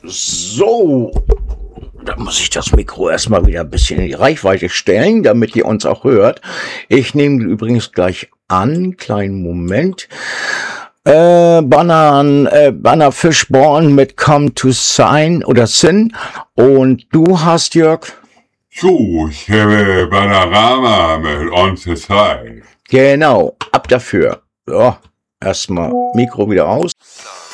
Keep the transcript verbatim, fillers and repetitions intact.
So, da muss ich das Mikro erstmal wieder ein bisschen in die Reichweite stellen, damit ihr uns auch hört. Ich nehme übrigens gleich an, kleinen Moment. Äh, Bananen, äh, Banner Fishborn mit Come to Sign oder Sin. Und du hast, Jörg? So, ich habe Banarama mit On the Side. Genau, ab dafür. So, erstmal Mikro wieder aus.